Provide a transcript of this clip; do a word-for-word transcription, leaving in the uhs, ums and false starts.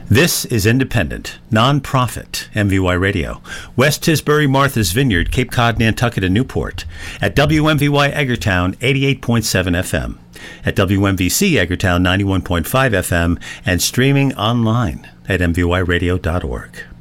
This is independent, non-profit M V Y Radio. West Tisbury, Martha's Vineyard, Cape Cod, Nantucket, and Newport. At W M V Y Eggertown, eighty-eight point seven F M. At W M V C Eggertown, ninety-one point five F M. And streaming online at m v y radio dot org.